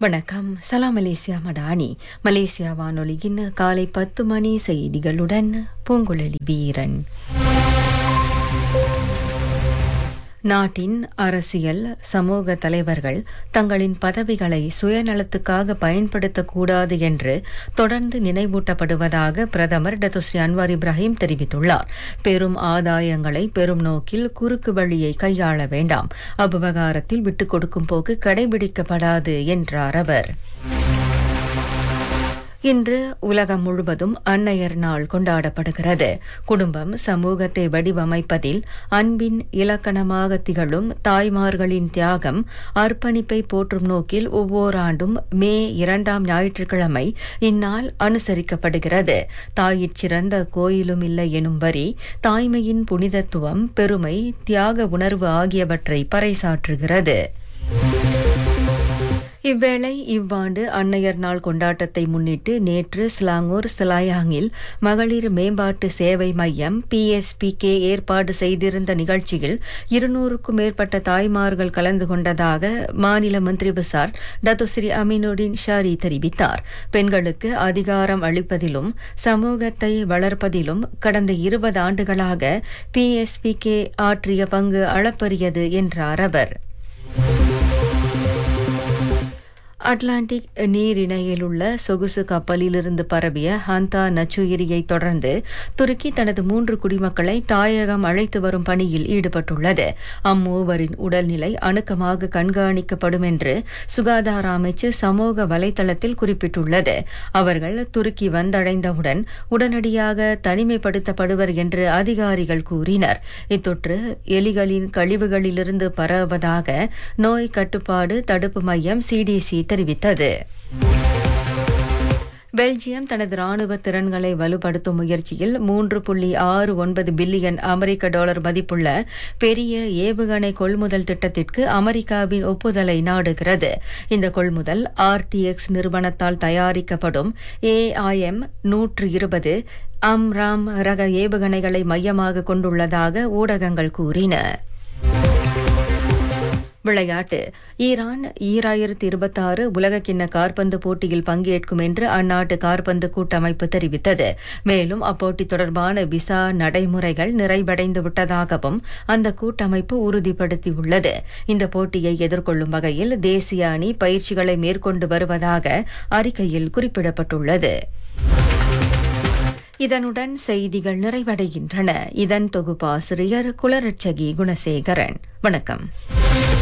வணக்கம். சலாம் Malaysia Madani. Malaysia வானொலியின் காலை 10 மணி செய்திகளுடன் பூங்குழலி வீரன். நாட்டின் அரசியல் சமூக தலைவர்கள் தங்களின் பதவிகளை சுயநலத்துக்காக பயன்படுத்தக்கூடாது என்று தொடர்ந்து நினைவூட்டப்படுவதாக பிரதமர் டத்துஸ்ரீ அன்வார் இப்ராஹிம் தெரிவித்துள்ளார். பெரும் ஆதாயங்களை பெரும் நோக்கில் குறுக்கு வழியை கையாள வேண்டாம், அவ்விவகாரத்தில் விட்டுக் கொடுக்கும் போக்கு கடைபிடிக்கப்படாது என்றார் அவர். இன்று உலகம் முழுவதும் அன்னையர் நாள் கொண்டாடப்படுகிறது. குடும்பம் சமூகத்தை வடிவமைப்பதில் அன்பின் இலக்கணமாக திகழும் தாய்மார்களின் தியாகம், அர்ப்பணிப்பை போற்றும் நோக்கில் ஒவ்வொரு ஆண்டும் மே 2ஆம் ஞாயிற்றுக்கிழமை இந்நாள் அனுசரிக்கப்படுகிறது. தாயிற் கோயிலும் இல்லை எனும் வரி தாய்மையின் புனிதத்துவம், பெருமை, தியாக உணர்வு ஆகியவற்றை பறைசாற்றுகிறது. இவ்வேளை இவ்வாண்டு அன்னையர் நாள் கொண்டாட்டத்தை முன்னிட்டு நேற்று ஸ்லாங்கூர் சிலாயாங்கில் மகளிர் மேம்பாட்டு சேவை மையம் PSPK ஏற்பாடு செய்திருந்த நிகழ்ச்சியில் 200க்கும் மேற்பட்ட தாய்மார்கள் கலந்து கொண்டதாக மாநில மந்திரி பசார் டத்துஸ்ரீ அமீனுடின் ஷாரி தெரிவித்தார். பெண்களுக்கு அதிகாரம் அளிப்பதிலும் சமூகத்தை வளர்ப்பதிலும் கடந்த 20 ஆண்டுகளாக PSPK ஆற்றிய பங்கு அளப்பரியது என்றார் அவர். அட்லாண்டிக் நீரிணையில் உள்ள சொகுசு கப்பலிலிருந்து பரவிய ஹந்தா நச்சுயிரியை தொடர்ந்து துருக்கி தனது 3 குடிமக்களை தாயகம் அழைத்து வரும் பணியில் ஈடுபட்டுள்ளது. அம்மூவரின் உடல்நிலை அணுக்கமாக கண்காணிக்கப்படும் என்று சுகாதார அமைச்சு சமூக வலைதளத்தில் குறிப்பிட்டுள்ளது. அவர்கள் துருக்கி வந்தடைந்தவுடன் உடனடியாக தனிமைப்படுத்தப்படுவர் என்று அதிகாரிகள் கூறினர். இத்தொற்று எலிகளின் கழிவுகளிலிருந்து பரவுவதாக நோய் கட்டுப்பாடு தடுப்பு மையம் CDC தெரிவித்தது. பெல்ஜியம் தனது ராணுவ திறன்களை வலுப்படுத்தும் முயற்சியில் 3.69 பில்லியன் அமெரிக்க டாலர் மதிப்புள்ள பெரிய ஏவுகணை கொள்முதல் திட்டத்திற்கு அமெரிக்காவின் ஒப்புதலை நாடுகிறது. இந்த கொள்முதல் RTX நிறுவனத்தால் தயாரிக்கப்படும் AIM 120 அம்ராம் ரக ஏவுகணைகளை மையமாக கொண்டுள்ளதாக ஊடகங்கள் கூறின. விளையாட்டு. ஈரான் 2026 உலகக்கிண்ண காற்பந்து போட்டியில் பங்கேற்கும் என்று அந்நாட்டு காற்பந்து கூட்டமைப்பு தெரிவித்தது. மேலும் அப்போட்டி தொடர்பான விசா நடைமுறைகள் நிறைவடைந்து விட்டதாகவும் அந்த கூட்டமைப்பு உறுதிப்படுத்தியுள்ளது. இந்த போட்டியை எதிர்கொள்ளும் வகையில் தேசிய அணி பயிற்சிகளை மேற்கொண்டு வருவதாக அறிக்கையில் குறிப்பிடப்பட்டுள்ளது. இதனுடன் செய்திகள் நிறைவடைகின்றன. இதன் தொகுப்பாசிரியர் குலரட்சகி குணசேகரன். வணக்கம்.